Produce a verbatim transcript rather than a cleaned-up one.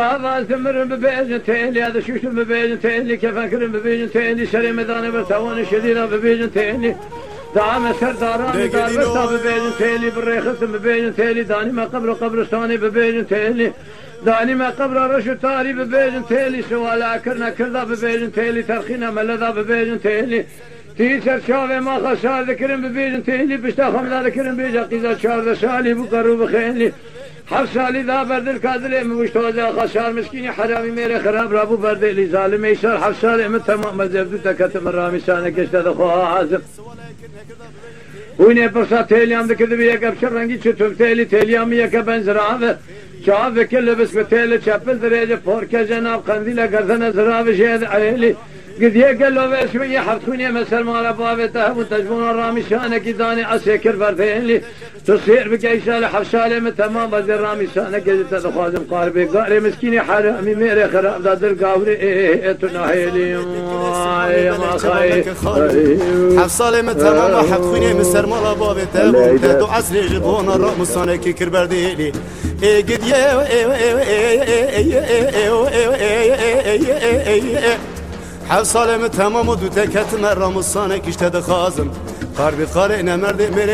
هذا ثمر ببيجن تيلي هذا شوش ببيجن تيلي كيف أكرم ببيجن تيلي شري مداني برتوان شدينا ببيجن تيلي دعم سرداران دار برتا ببيجن تيلي بالريخت ببيجن تيلي داني ما قبر قبرستاني ببيجن تيلي داني ما قبر رشو تاري ببيجن تيلي سوالا كرنا كردا ببيجن تيلي ترخينا ملذا ببيجن تيلي تيسر شافي ما خسار ذكرن ببيجن تيلي بشتا خمدا ذكرن بيجا قيزا شار سالي بقرو بخيلي حفصالي ذا برد الكادلي مشتوزا خسار مسكيني حرامي ميري خراب رابو برد لي ظالم يسار حفصالي من تمام مزبدو تكتم الرامي سانك اشتد خوها عازم ويني برصا تيليام ذكر بيك ابشر رنگي چطور تيلي تيليام يكا بنزرعه شاف كل بس بتيلي چپل دريجه فوركه جناب قنديله گردن زراب شهد عليلي قد يقل له بس من يحفظوني مسر مال بابته وتجبون الرامي شانك داني اسكر بردين تصير بكيسال حفصالي من تمام بدر الرامي شانك تدخازم قاربي قاري مسكيني حرامي ميري خراب دادر قاوري ايه تناهيلي يا ما خاي حفصالي من تمام حفظوني مسر مال بابته وتدو عسري جبون الرامي شانك كربرديلي ايه قد يا حفصالي من تمام ودو تكت مرة مصانك اشتد خازم قاربي قارئنا مرد